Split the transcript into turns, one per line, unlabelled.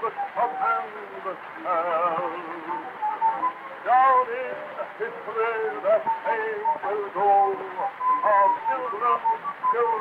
of hands tell. Down in history that fame will go of children, children.